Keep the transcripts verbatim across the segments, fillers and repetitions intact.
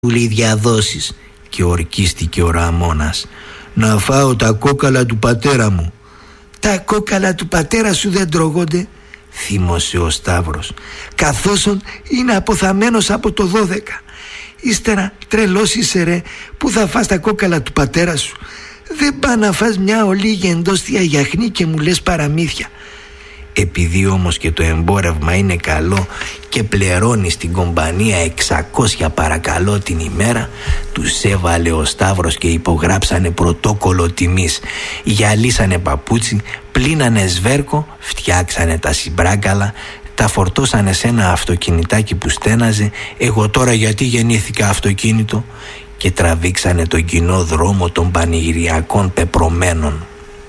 λέει διαδόσεις. Και ορκίστηκε ο Ραμώνας. Να φάω τα κόκαλα του πατέρα μου. Τα κόκαλα του πατέρα σου δεν τρώγονται, θύμωσε ο Σταύρος, καθώσον είναι αποθαμένος από το δώδεκα. Ύστερα τρελός είσαι ρε, που θα φας τα κόκαλα του πατέρα σου? Δεν πά να φας μια ολίγη εντόστια γιαχνή και μου λες παραμύθια. Επειδή όμως και το εμπόρευμα είναι καλό και πληρώνει στην κομπανία εξακόσια παρακαλώ την ημέρα, τους έβαλε ο Σταύρος και υπογράψανε πρωτόκολλο τιμής. Γυαλίσανε παπούτσι, πλύνανε σβέρκο, φτιάξανε τα συμπράγκαλα, τα φορτώσανε σε ένα αυτοκινητάκι που στέναζε. Εγώ τώρα γιατί γεννήθηκα αυτοκίνητο? Και τραβήξανε τον κοινό δρόμο των πανηγυριακών πεπρωμένων.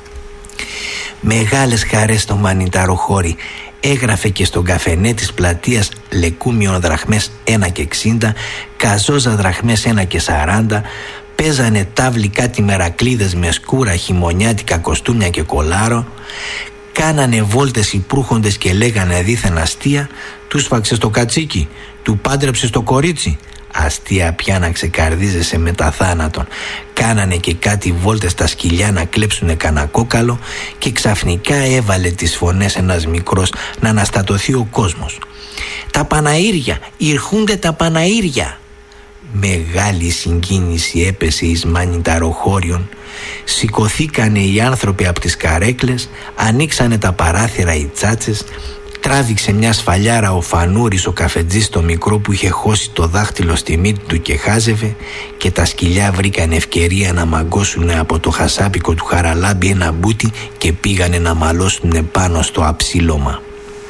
Μεγάλες χαρές στο μανιταροχώρι. Έγραφε και στον καφενέ της πλατείας λεκούμιον δραχμές ένα και εξήντα, καζόζα δραχμές ένα και σαράντα. Παίζανε τάβλη κάτι μερακλίδες με σκούρα, χειμωνιάτικα κοστούμια και κολάρο. Κάνανε βόλτες υπρούχοντες και λέγανε δίθεν αστεία. Του σφάξε στο κατσίκι, του πάντρεψε στο κορίτσι. Αστεία πια να ξεκαρδίζεσαι μετά θάνατον. Κάνανε και κάτι βόλτες στα σκυλιά να κλέψουνε κανένα κόκαλο. Και ξαφνικά έβαλε τις φωνές ένας μικρός να αναστατωθεί ο κόσμος. Τα Παναήρια, ηρχούνται τα Παναήρια. Μεγάλη συγκίνηση έπεσε εις μανιταροχώριον. Σηκωθήκανε οι άνθρωποι από τις καρέκλες, ανοίξανε τα παράθυρα οι τσάτσες. Τράβηξε μια σφαλιάρα ο Φανούρης ο καφετζής το μικρό που είχε χώσει το δάχτυλο στη μύτη του και χάζευε, και τα σκυλιά βρήκαν ευκαιρία να μαγκώσουνε από το χασάπικο του Χαραλάμπη ένα μπούτι και πήγανε να μαλώσουνε πάνω στο αψίλωμα.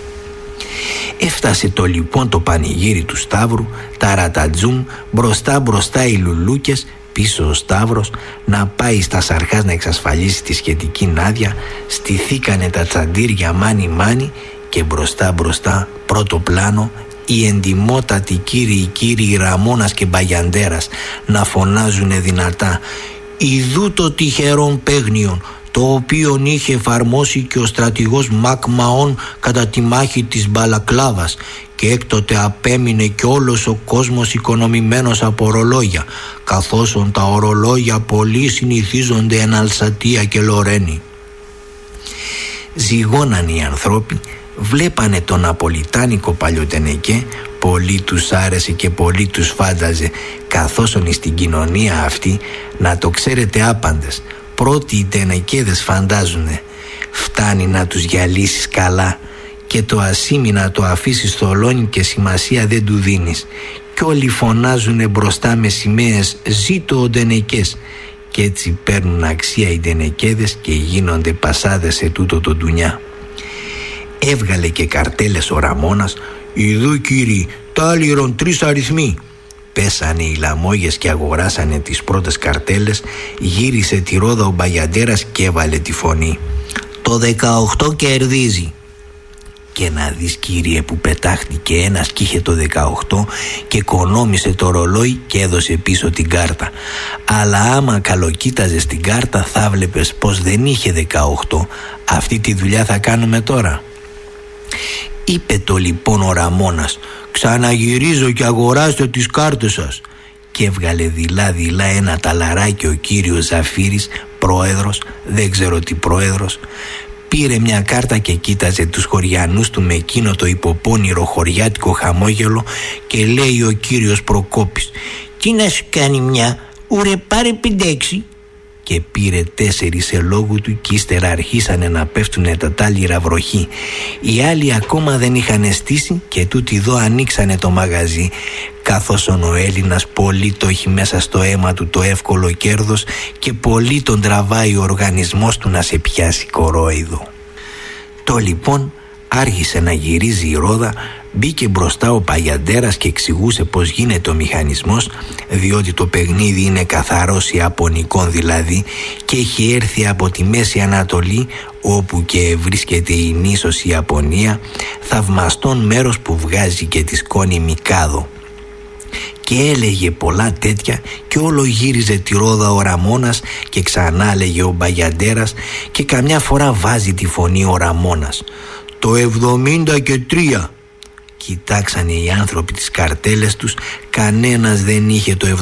Έφτασε το λοιπόν το πανηγύρι του Σταύρου, τα ρατατζούμ, μπροστά μπροστά οι λουλούκες, πίσω ο Σταύρος, να πάει στα Σαρχάς να εξασφαλίσει τη σχετική άδεια. Στηθήκανε τα τσαντήρια μάνι μάνι και μπροστά μπροστά πρώτο πλάνο οι εντιμότατοι κύριοι κύριοι Ραμώνας και Μπαγιαντέρας να φωνάζουνε δυνατά: «Ιδού το τυχερόν παίγνιον, το οποίον είχε εφαρμόσει και ο στρατηγός Μακ Μαών κατά τη μάχη της Μπαλακλάβας, και έκτοτε απέμεινε και όλος ο κόσμος οικονομημένος από ορολόγια, καθώσον τα ορολόγια πολύ συνηθίζονται εν Αλσατία και Λορένη». Ζυγώναν οι ανθρώποι, βλέπανε τον Ναπολιτάνικο παλιοτενεκέ, πολύ τους άρεσε και πολύ τους φάνταζε, καθόσον στην κοινωνία αυτή, να το ξέρετε άπαντες, πρώτοι οι τενεκέδες φαντάζουνε. Φτάνει να τους γυαλίσεις καλά και το ασίμι να το αφήσεις θολώνει και σημασία δεν του δίνεις, κι όλοι φωνάζουνε μπροστά με σημαίες «Ζήτω ο τενεκές», και έτσι παίρνουν αξία οι τενεκέδες και γίνονται πασάδες σε τούτο το ντουνιά. Έβγαλε και καρτέλες ο Ραμώνας: «Ιδού κύριοι, τάλιρον τρεις αριθμοί». Πέσανε οι λαμόγες και αγοράσανε τις πρώτες καρτέλες. Γύρισε τη ρόδα ο Μπαγιαντέρας και έβαλε τη φωνή: «Το δεκαοκτώ κερδίζει». Και να δεις κύριε που πετάχτηκε ένας κι είχε το δεκαοκτώ και κονόμησε το ρολόι και έδωσε πίσω την κάρτα. Αλλά άμα καλοκοίταζες την κάρτα θα βλέπες πως δεν είχε δεκαοκτώ. Αυτή τη δουλειά θα κάνουμε τώρα. Είπε το λοιπόν ο Ραμώνας: «Ξαναγυρίζω και αγοράστε τις κάρτες σας». Και έβγαλε δειλά δειλά ένα ταλαράκι ο κύριος Ζαφύρης, πρόεδρος, δεν ξέρω τι πρόεδρος. Πήρε μια κάρτα και κοίταζε τους χωριανούς του με εκείνο το υποπώνυρο χωριάτικο χαμόγελο και λέει ο κύριος Προκόπης: «Τι να σου κάνει μια, ουρε πάρε πεντέξι». Και πήρε τέσσερις σε λόγου του και ύστερα αρχίσανε να πέφτουνε τα τάλιρα βροχή. Οι άλλοι ακόμα δεν είχαν στήσει και τούτοι εδώ ανοίξανε το μαγαζί, καθώς ο Έλληνας πολύ το έχει μέσα στο αίμα του το εύκολο κέρδος και πολύ τον τραβάει ο οργανισμός του να σε πιάσει κορόιδο. Το λοιπόν άρχισε να γυρίζει η ρόδα. Μπήκε μπροστά ο Παγιαντέρας και εξηγούσε πως γίνεται ο μηχανισμός, διότι το παιχνίδι είναι καθαρός ιαπωνικών δηλαδή και έχει έρθει από τη Μέση Ανατολή, όπου και βρίσκεται η νήσος Ιαπωνία, θαυμαστόν μέρος που βγάζει και τη σκόνη Μικάδο. Και έλεγε πολλά τέτοια και όλο γύριζε τη ρόδα ο Ραμώνας και ξανά έλεγε ο Μπαγιαντέρας και καμιά φορά βάζει τη φωνή ο Ραμώνας: «Το εβδομήντα και τρία». Κοιτάξανε οι άνθρωποι τις καρτέλες τους, κανένας δεν είχε το